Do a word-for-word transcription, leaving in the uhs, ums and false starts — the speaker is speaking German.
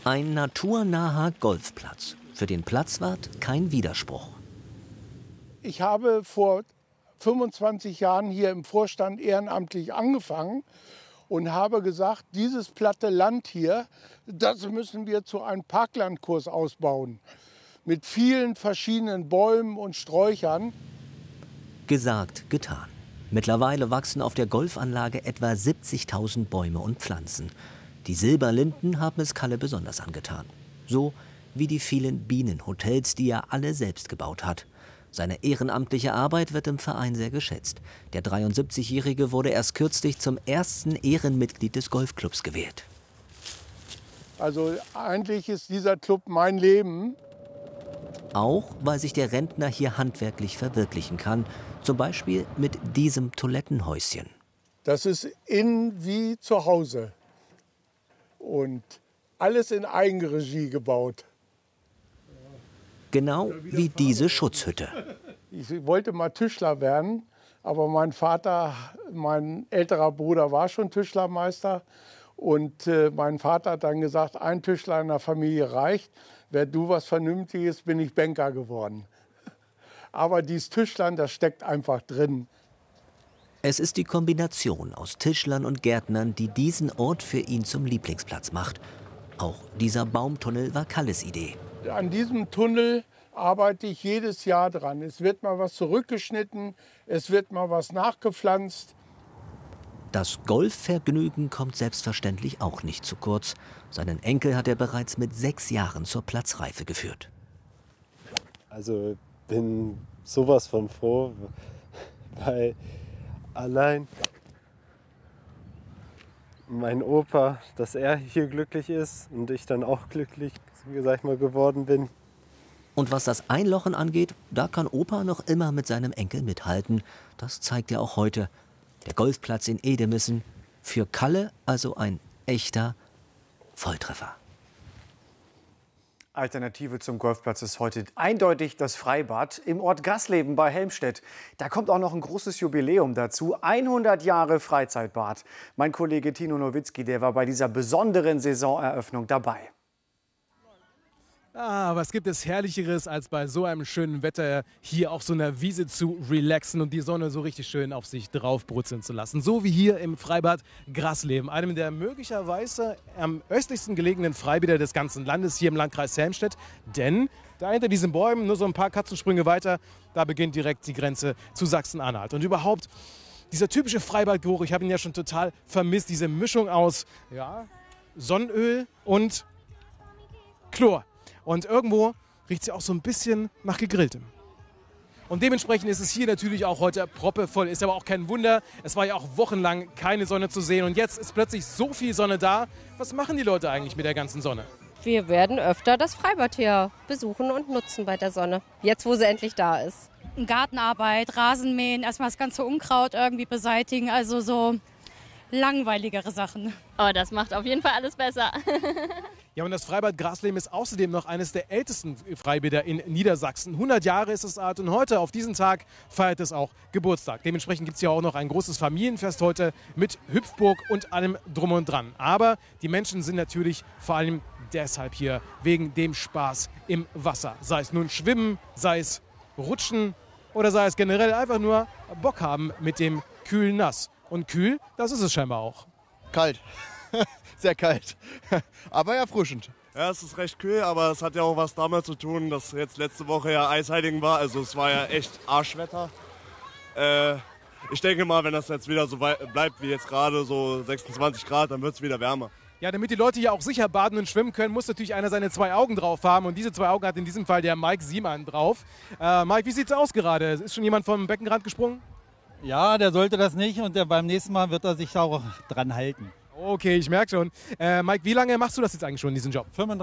Ein naturnaher Golfplatz. Für den Platzwart kein Widerspruch. Ich habe vor fünfundzwanzig Jahren hier im Vorstand ehrenamtlich angefangen und habe gesagt, dieses platte Land hier, das müssen wir zu einem Parklandkurs ausbauen. Mit vielen verschiedenen Bäumen und Sträuchern. Gesagt, getan. Mittlerweile wachsen auf der Golfanlage etwa siebzigtausend Bäume und Pflanzen. Die Silberlinden haben es Kalle besonders angetan. So wie die vielen Bienenhotels, die er alle selbst gebaut hat. Seine ehrenamtliche Arbeit wird im Verein sehr geschätzt. Der dreiundsiebzigjährige wurde erst kürzlich zum ersten Ehrenmitglied des Golfclubs gewählt. Also eigentlich ist dieser Club mein Leben. Auch weil sich der Rentner hier handwerklich verwirklichen kann. Zum Beispiel mit diesem Toilettenhäuschen. Das ist innen wie zu Hause. Und alles in Eigenregie gebaut. Genau wie diese Schutzhütte. Ich wollte mal Tischler werden, aber mein Vater, mein älterer Bruder war schon Tischlermeister. Und äh, mein Vater hat dann gesagt, ein Tischler in der Familie reicht. Wär du was Vernünftiges, bin ich Banker geworden. Aber dieses Tischlern, das steckt einfach drin. Es ist die Kombination aus Tischlern und Gärtnern, die diesen Ort für ihn zum Lieblingsplatz macht. Auch dieser Baumtunnel war Kalles Idee. An diesem Tunnel arbeite ich jedes Jahr dran. Es wird mal was zurückgeschnitten, es wird mal was nachgepflanzt. Das Golfvergnügen kommt selbstverständlich auch nicht zu kurz. Seinen Enkel hat er bereits mit sechs Jahren zur Platzreife geführt. Also bin sowas von froh, weil allein mein Opa, dass er hier glücklich ist und ich dann auch glücklich, sag ich mal, geworden bin. Und was das Einlochen angeht, da kann Opa noch immer mit seinem Enkel mithalten. Das zeigt er auch heute. Der Golfplatz in Edemissen, für Kalle also ein echter Volltreffer. Alternative zum Golfplatz ist heute eindeutig das Freibad im Ort Grasleben bei Helmstedt. Da kommt auch noch ein großes Jubiläum dazu, hundert Jahre Freizeitbad. Mein Kollege Tino Nowitzki, der war bei dieser besonderen Saisoneröffnung dabei. Ah, was gibt es Herrlicheres, als bei so einem schönen Wetter hier auf so einer Wiese zu relaxen und die Sonne so richtig schön auf sich draufbrutzeln zu lassen. So wie hier im Freibad Grasleben, einem der möglicherweise am östlichsten gelegenen Freibäder des ganzen Landes hier im Landkreis Helmstedt. Denn da hinter diesen Bäumen, nur so ein paar Katzensprünge weiter, da beginnt direkt die Grenze zu Sachsen-Anhalt. Und überhaupt, dieser typische Freibadgeruch, ich habe ihn ja schon total vermisst, diese Mischung aus ja, Sonnenöl und Chlor. Und irgendwo riecht sie auch so ein bisschen nach Gegrilltem. Und dementsprechend ist es hier natürlich auch heute proppevoll. Ist aber auch kein Wunder. Es war ja auch wochenlang keine Sonne zu sehen. Und jetzt ist plötzlich so viel Sonne da. Was machen die Leute eigentlich mit der ganzen Sonne? Wir werden öfter das Freibad hier besuchen und nutzen bei der Sonne. Jetzt, wo sie endlich da ist. Gartenarbeit, Rasenmähen, erstmal das ganze Unkraut irgendwie beseitigen. Also so langweiligere Sachen. Oh, das macht auf jeden Fall alles besser. Ja, und das Freibad Grasleben ist außerdem noch eines der ältesten Freibäder in Niedersachsen. hundert Jahre ist es alt und heute, auf diesen Tag, feiert es auch Geburtstag. Dementsprechend gibt es ja auch noch ein großes Familienfest heute mit Hüpfburg und allem drum und dran. Aber die Menschen sind natürlich vor allem deshalb hier, wegen dem Spaß im Wasser. Sei es nun Schwimmen, sei es Rutschen oder sei es generell einfach nur Bock haben mit dem kühlen Nass. Und kühl, das ist es scheinbar auch. Kalt. Sehr kalt, aber erfrischend. Ja, es ist recht kühl, aber es hat ja auch was damit zu tun, dass jetzt letzte Woche ja Eisheiligen war. Also es war ja echt Arschwetter. Äh, ich denke mal, wenn das jetzt wieder so bleibt wie jetzt gerade, so sechsundzwanzig Grad, dann wird es wieder wärmer. Ja, damit die Leute hier auch sicher baden und schwimmen können, muss natürlich einer seine zwei Augen drauf haben. Und diese zwei Augen hat in diesem Fall der Mike Siemann drauf. Äh, Mike, wie sieht's aus gerade? Ist schon jemand vom Beckenrand gesprungen? Ja, der sollte das nicht und der, beim nächsten Mal wird er sich auch dran halten. Okay, ich merke schon. Äh, Mike, wie lange machst du das jetzt eigentlich schon, diesen Job? fünfunddreißig